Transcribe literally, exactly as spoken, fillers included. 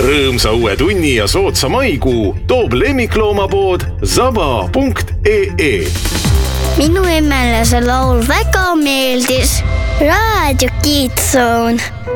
Rõõmsa uue tunni ja sootsa maikuu toob lemmikloomapood zaba punkt ee. Minu emele see laul väga meeldis. Raadio Kids Zone.